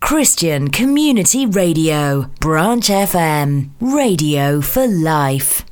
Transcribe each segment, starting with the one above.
Christian Community Radio, Branch FM, radio for life.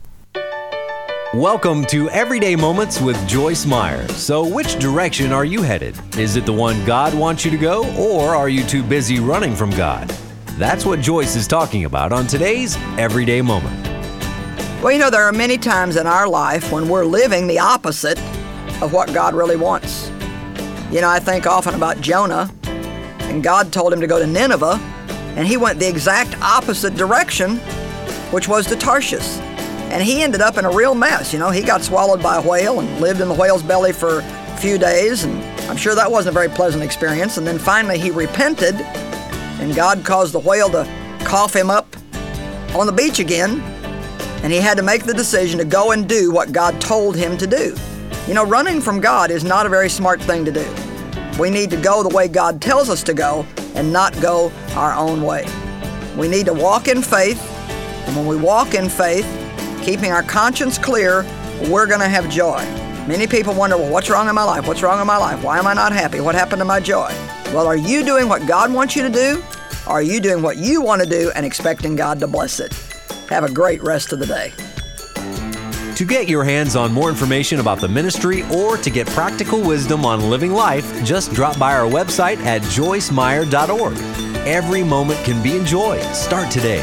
Welcome to Everyday Moments with Joyce Meyer. So which direction are you headed? Is it the one God wants you to go, or are you too busy running from God? That's what Joyce is talking about on today's Everyday Moment. Well, you know, there are many times in our life when we're living the opposite of what God really wants. You know, I think often about Jonah, and God told him to go to Nineveh, and he went the exact opposite direction, which was to Tarshish. And he ended up in a real mess. You know, he got swallowed by a whale and lived in the whale's belly for a few days, and I'm sure that wasn't a very pleasant experience. And then finally he repented, and God caused the whale to cough him up on the beach again, and he had to make the decision to go and do what God told him to do. You know, running from God is not a very smart thing to do. We need to go the way God tells us to go and not go our own way. We need to walk in faith, and when we walk in faith, keeping our conscience clear, we're going to have joy. Many people wonder, well, what's wrong in my life? What's wrong in my life? Why am I not happy? What happened to my joy? Well, are you doing what God wants you to do? Or are you doing what you want to do and expecting God to bless it? Have a great rest of the day. To get your hands on more information about the ministry or to get practical wisdom on living life, just drop by our website at joycemeyer.org. Every moment can be enjoyed. Start today.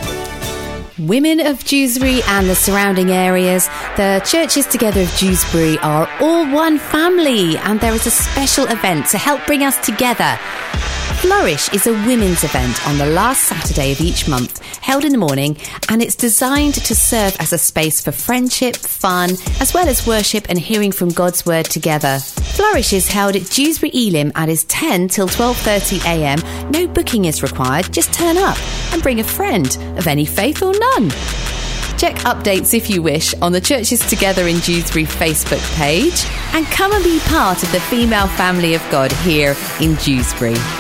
Women of Dewsbury and the surrounding areas, the Churches Together of Dewsbury are all one family, and there is a special event to help bring us together. Flourish is a women's event on the last Saturday of each month, held in the morning, and it's designed to serve as a space for friendship, fun, as well as worship and hearing from God's Word together. Flourish is held at Dewsbury Elim and is 10 till 12:30am. No booking is required, just turn up and bring a friend of any faith or none. Check updates if you wish on the Churches Together in Dewsbury Facebook page, and come and be part of the female family of God here in Dewsbury.